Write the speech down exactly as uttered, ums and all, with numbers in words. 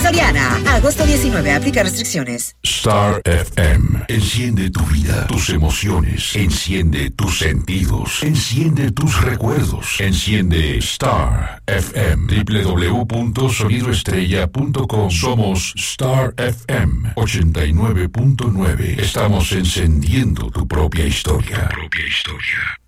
Soriana. Agosto diecinueve. Aplica restricciones. Star F M. Enciende tu vida, tus emociones. Enciende tus sentidos. Enciende tus recuerdos. Enciende Star F M. doble u doble u doble u punto sonido estrella punto com. Somos Star F M ochenta y nueve punto nueve. Estamos encendiendo tu propia historia. Tu propia historia.